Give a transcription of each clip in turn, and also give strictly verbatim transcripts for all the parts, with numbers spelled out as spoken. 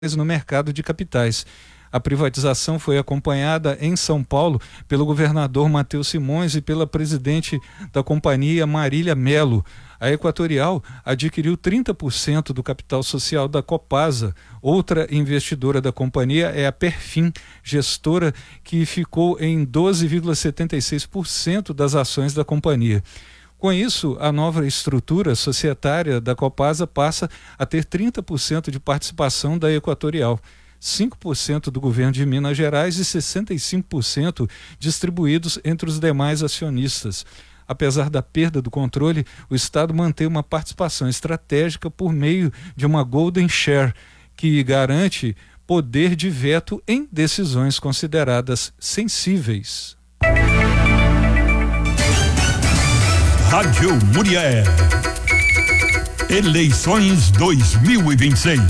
no mercado de capitais. A privatização foi acompanhada em São Paulo pelo governador Matheus Simões e pela presidente da companhia, Marília Melo. A Equatorial adquiriu trinta por cento do capital social da Copasa. Outra investidora da companhia é a Perfin, gestora que ficou em doze vírgula setenta e seis por cento das ações da companhia. Com isso, a nova estrutura societária da Copasa passa a ter trinta por cento de participação da Equatorial, cinco por cento do governo de Minas Gerais e sessenta e cinco por cento distribuídos entre os demais acionistas. Apesar da perda do controle, o Estado mantém uma participação estratégica por meio de uma Golden Share, que garante poder de veto em decisões consideradas sensíveis. Rádio Muriel. Eleições dois mil e vinte e seis.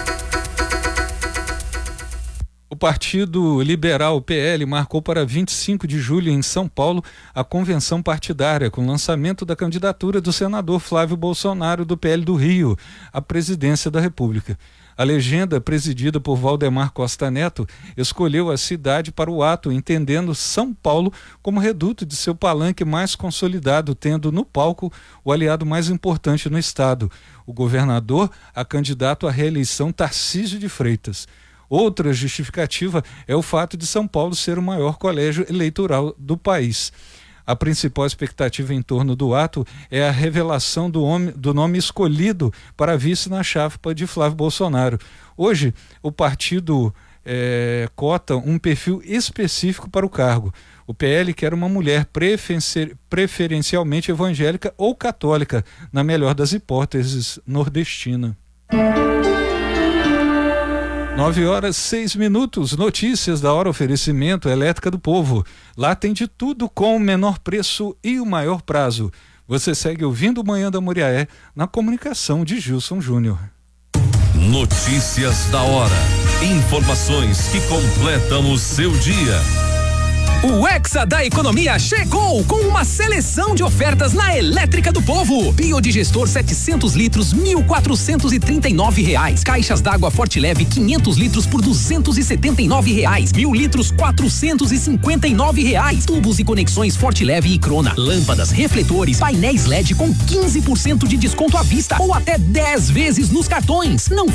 O Partido Liberal, P L, marcou para vinte e cinco de julho em São Paulo a convenção partidária com o lançamento da candidatura do senador Flávio Bolsonaro do P L do Rio à presidência da República. A legenda, presidida por Valdemar Costa Neto, escolheu a cidade para o ato, entendendo São Paulo como reduto de seu palanque mais consolidado, tendo no palco o aliado mais importante no estado, o governador, a candidato à reeleição Tarcísio de Freitas. Outra justificativa é o fato de São Paulo ser o maior colégio eleitoral do país. A principal expectativa em torno do ato é a revelação do, homem, do nome escolhido para vice na chapa de Flávio Bolsonaro. Hoje, o partido é, cota um perfil específico para o cargo. O P L quer uma mulher preferencialmente evangélica ou católica, na melhor das hipóteses, nordestina. Nove horas, seis minutos, notícias da hora, oferecimento Elétrica do Povo. Lá tem de tudo com o menor preço e o maior prazo. Você segue ouvindo o Manhã da Muriaé na comunicação de Gilson Júnior. Notícias da hora. Informações que completam o seu dia. O Hexa da Economia chegou com uma seleção de ofertas na Elétrica do Povo. Biodigestor setecentos litros, mil quatrocentos e trinta e nove reais. Caixas d'água Forte Leve quinhentos litros por duzentos e setenta e nove reais. Mil litros quatrocentos e cinquenta e nove reais. Tubos e conexões Forte Leve e Crona. Lâmpadas, refletores, painéis L E D com quinze por cento de desconto à vista ou até dez vezes nos cartões. Não